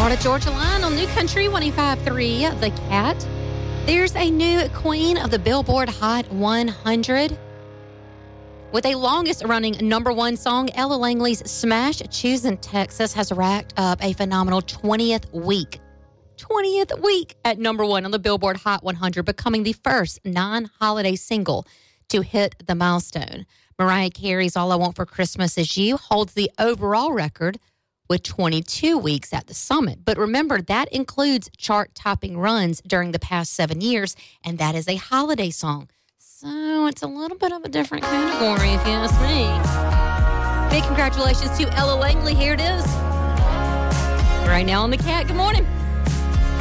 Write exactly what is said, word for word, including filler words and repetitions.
Florida Georgia Line on New Country one oh five point three, The Cat. There's a new queen of the Billboard Hot one hundred. With a longest-running number one song, Ella Langley's Smash Choosing Texas has racked up a phenomenal twentieth week. twentieth week at number one on the Billboard Hot one hundred, becoming the first non-holiday single to hit the milestone. Mariah Carey's All I Want for Christmas Is You holds the overall record with twenty-two weeks at the summit. But remember, that includes chart-topping runs during the past seven years, and that is a holiday song. So it's a little bit of a different category, if you ask me. Big congratulations to Ella Langley. Here it is. Right now on The Cat. Good morning.